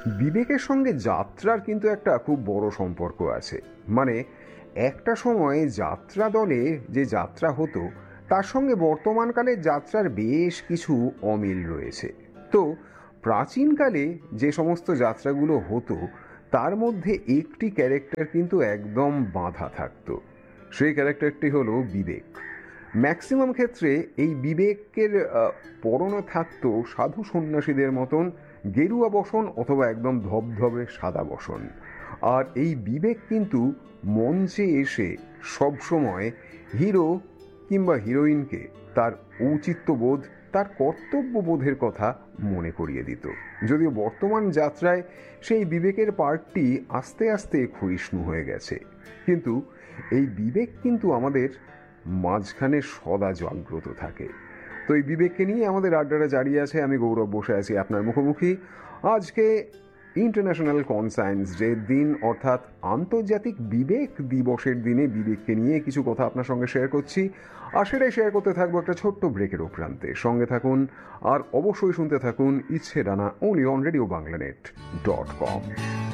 বিবেকের সঙ্গে যাত্রার কিন্তু একটা খুব বড় সম্পর্ক আছে। মানে একটা সময়ে যাত্রা দলে যে যাত্রা হতো তার সঙ্গে বর্তমানকালের যাত্রার বেশ কিছু অমিল রয়েছে। তো প্রাচীনকালে যে সমস্ত যাত্রাগুলো হতো তার মধ্যে একটি ক্যারেক্টার কিন্তু একদম বাঁধা থাকতো। সেই ক্যারেক্টারটি হলো বিবেক। ম্যাক্সিমাম ক্ষেত্রে এই বিবেকের পরনে থাকতো সাধু সন্ন্যাসীদের মতন গেরুয়া বসন অথবা একদম ধবধবে সাদা বসন। আর এই বিবেক কিন্তু মঞ্চে এসে সবসময় হিরো কিংবা হিরোইনকে তার ঔচিত্যবোধ, তার কর্তব্যবোধের কথা মনে করিয়ে দিত। যদিও বর্তমান যাত্রায় সেই বিবেকের পার্টটি আস্তে আস্তে ক্ষয়িষ্ণু হয়ে গেছে, কিন্তু এই বিবেক কিন্তু আমাদের মাঝখানে সদা জাগ্রত থাকে। তো এই বিবেককে নিয়ে আমাদের আড্ডাটা জারি আছে। আমি গৌরব বসে আছি আপনার মুখোমুখি। আজকে ইন্টারন্যাশনাল কনসায়েন্স ডের দিন, অর্থাৎ আন্তর্জাতিক বিবেক দিবসের দিনে বিবেককে নিয়ে কিছু কথা আপনার সঙ্গে শেয়ার করছি, আর সেটাই শেয়ার করতে থাকবো একটা ছোট্ট ব্রেকের উপরান্তে। সঙ্গে থাকুন আর অবশ্যই শুনতে থাকুন ইচ্ছে ডানা, only on RadioBanglaNet.com।